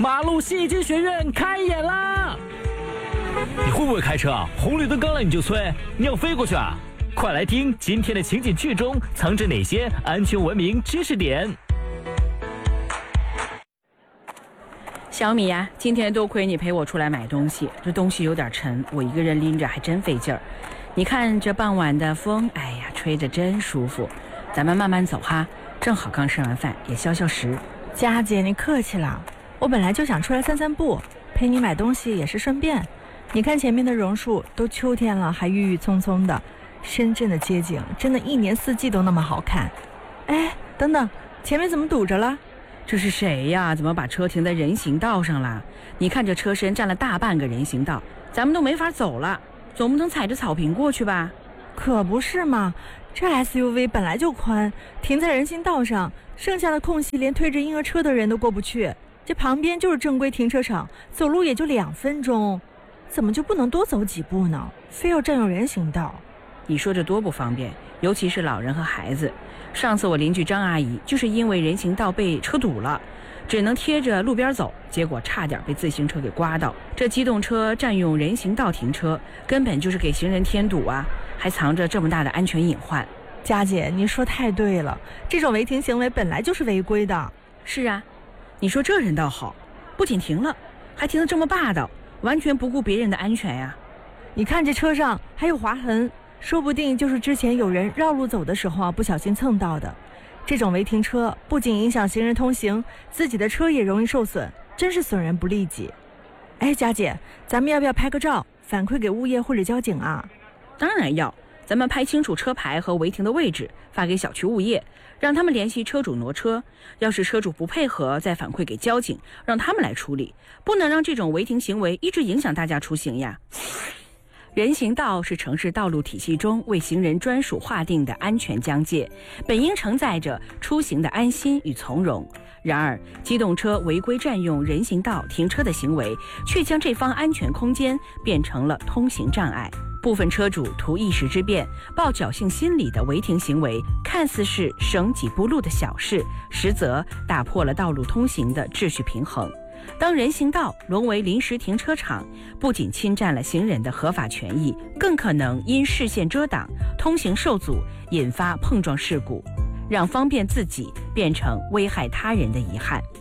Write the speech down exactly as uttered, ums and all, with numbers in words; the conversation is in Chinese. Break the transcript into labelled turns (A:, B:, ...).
A: 马路戏剧学院开演啦！你会不会开车啊？红绿灯刚来你就催，你要飞过去啊？快来听今天的情景剧中藏着哪些安全文明知识点。
B: 小米呀、啊，今天多亏你陪我出来买东西，这东西有点沉，我一个人拎着还真费劲儿。你看这傍晚的风，哎呀，吹着真舒服。咱们慢慢走哈，正好刚吃完饭，也消消食。
C: 佳姐，你客气了，我本来就想出来散散步，陪你买东西也是顺便。你看前面的榕树，都秋天了还郁郁葱葱的，深圳的街景真的一年四季都那么好看。哎，等等，前面怎么堵着了？
B: 这是谁呀？怎么把车停在人行道上了？你看这车身占了大半个人行道，咱们都没法走了，总不能踩着草坪过去吧？
C: 可不是嘛，这 S U V 本来就宽，停在人行道上，剩下的空隙连推着婴儿车的人都过不去。这旁边就是正规停车场，走路也就两分钟，怎么就不能多走几步呢？非要占用人行道？
B: 你说这多不方便，尤其是老人和孩子。上次我邻居张阿姨就是因为人行道被车堵了，只能贴着路边走，结果差点被自行车给刮到。这机动车占用人行道停车，根本就是给行人添堵啊，还藏着这么大的安全隐患。
C: 佳姐，你说太对了，这种违停行为本来就是违规的。
B: 是啊，你说这人倒好，不仅停了，还停得这么霸道，完全不顾别人的安全呀。
C: 你看这车上还有划痕，说不定就是之前有人绕路走的时候啊，不小心蹭到的。这种违停车不仅影响行人通行，自己的车也容易受损，真是损人不利己。哎，佳姐，咱们要不要拍个照反馈给物业或者交警啊？
B: 当然要，咱们拍清楚车牌和违停的位置，发给小区物业，让他们联系车主挪车。要是车主不配合，再反馈给交警，让他们来处理。不能让这种违停行为一直影响大家出行呀。人行道是城市道路体系中为行人专属划定的安全疆界，本应承载着出行的安心与从容。然而，机动车违规占用人行道停车的行为，却将这方安全空间变成了通行障碍。部分车主图一时之便，抱侥幸心理的违停行为，看似是省几步路的小事，实则打破了道路通行的秩序平衡。当人行道沦为临时停车场，不仅侵占了行人的合法权益，更可能因视线遮挡、通行受阻，引发碰撞事故，让方便自己变成危害他人的遗憾。